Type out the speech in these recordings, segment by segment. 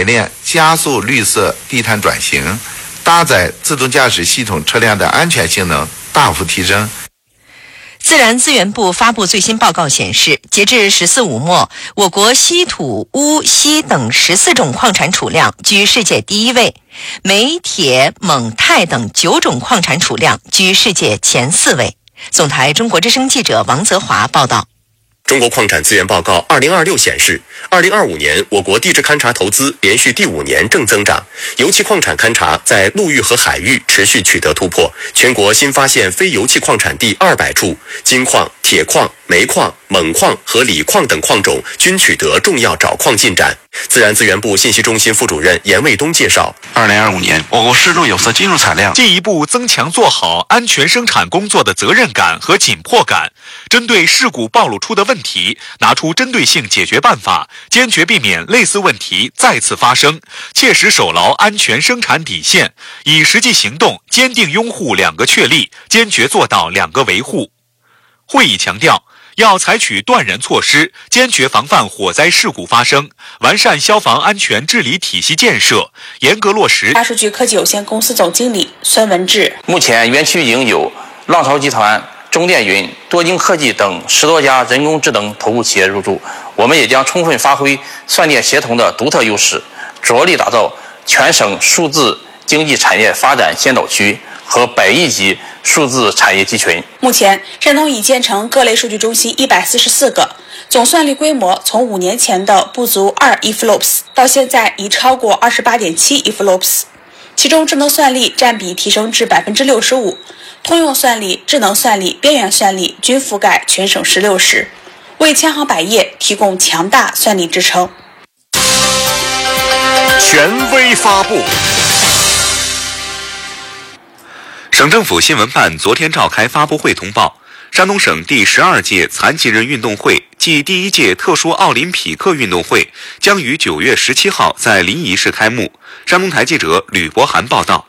链链，加速绿色低碳转型，搭载自动驾驶系统车辆的安全性能大幅提升。 自然资源部发布最新报告显示，截至14五末，我国稀土、钨、锡等14种矿产储量居世界第一位，镁、铁、锰、钛等9种矿产储量居世界前4位。总台中国之声记者王泽华报道。 中国矿产资源报告2026显示，2025年我国地质勘察投资连续第5年正增长，油气矿产勘察在陆域和海域持续取得突破，全国新发现非油气矿产地200处，金矿、铁矿、煤矿、锰矿和锂矿等矿种均取得重要找矿进展。自然资源部信息中心副主任严卫东介绍 ，2025年我国湿度有色金属产量进一步增强做好安全生产工作的责任感和紧迫感，针对事故暴露出的问题，拿出针对性解决办法，坚决避免类似问题再次发生，切实守牢安全生产底线，以实际行动坚定拥护2个确立，坚决做到2个维护。会议强调，要采取断然措施，坚决防范火灾事故发生，完善消防安全治理体系建设，严格落实。 大数据科技有限公司总经理孙文志， 目前园区已经有浪潮集团、中电云、多晶科技等10多家人工智能头部企业入驻，我们也将充分发挥算电协同的独特优势，着力打造全省数字经济产业发展先导区和100亿级数字产业集群。 目前，山东已建成各类数据中心144个，总算力规模从5年前的不足2 EFLOPS 到现在已超过28.7 EFLOPS， 其中智能算力占比提升至 65%， 通用算力、智能算力、边缘算力均覆盖全省16市，为千行百业提供强大算力支撑。 权威发布。 省政府新闻办昨天召开发布会通报，山东省第12届残疾人运动会暨第1届特殊奥林匹克运动会将于9月17号在临沂市开幕。山东台记者吕博涵报道。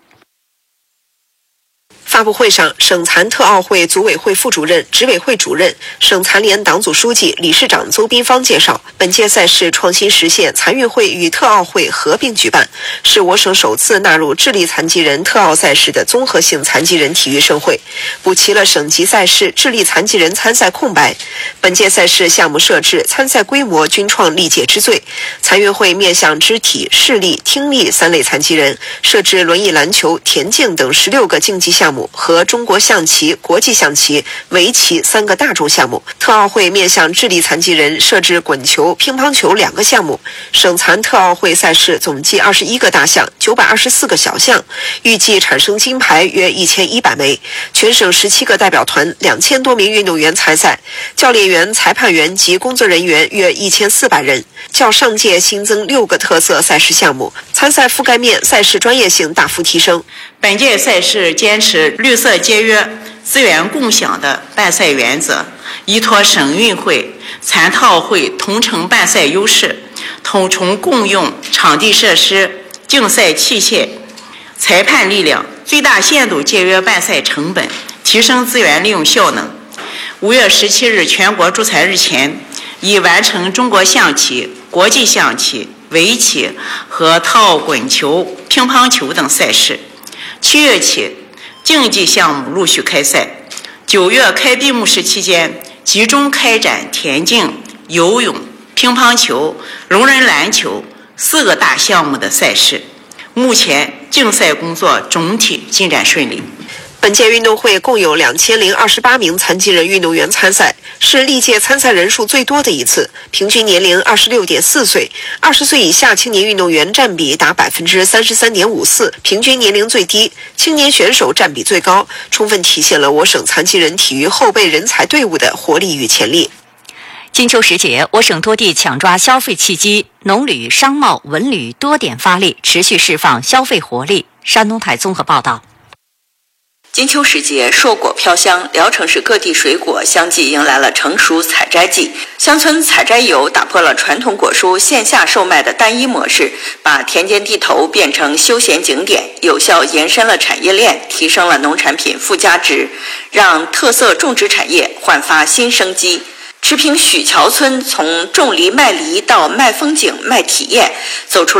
发布会上，省残特奥会组委会副主任、执委会主任、省残联党组书记、理事长邹斌芳介绍，本届赛事创新实现残运会与特奥会合并举办，是我省首次纳入智力残疾人特奥赛事的综合性残疾人体育盛会，补齐了省级赛事智力残疾人参赛空白。本届赛事项目设置、参赛规模均创历届之最。残运会面向肢体、视力、听力3类残疾人，设置轮椅篮球、田径等16个竞技项目和中国象棋、国际象棋、围棋3个大众项目。特奥会面向智力残疾人，设置滚球、乒乓球2个项目。省残特奥会赛事总计21个大项，924个小项，预计产生金牌约1100枚。全省17个代表团，2000多名运动员参赛，教练员、裁判员及工作人员约1400人。较上届新增6个特色赛事项目，参赛覆盖面、赛事专业性大幅提升。 本届赛事坚持绿色节约、资源共享的办赛原则，依托省运会、残特奥会同城办赛优势，统筹共用场地设施、竞赛器械、裁判力量，最大限度节约办赛成本，提升资源利用效能。5月17日全国助残日前，已完成中国象棋、国际象棋、围棋和特奥滚球、乒乓球等赛事。7月起，竞技项目陆续开赛。9月开闭幕式期间，集中开展田径、游泳、乒乓球、聋人篮球4个大项目的赛事。目前竞赛工作总体进展顺利。 本届运动会共有2028名残疾人运动员参赛，是历届参赛人数最多的一次，平均年龄26.4岁，20岁以下青年运动员占比达33.54%，平均年龄最低，青年选手占比最高，充分体现了我省残疾人体育后备人才队伍的活力与潜力。 金秋时节，我省多地抢抓消费契机，农旅、商贸、文旅多点发力，持续释放消费活力。山东台综合报道。 金秋时节，硕果飘香，聊城市各地水果相继迎来了成熟采摘季。乡村采摘游打破了传统果蔬线下售卖的单一模式，把田间地头变成休闲景点，有效延伸了产业链，提升了农产品附加值，让特色种植产业焕发新生机。持平许桥村从种梨卖梨到卖风景卖体验，走出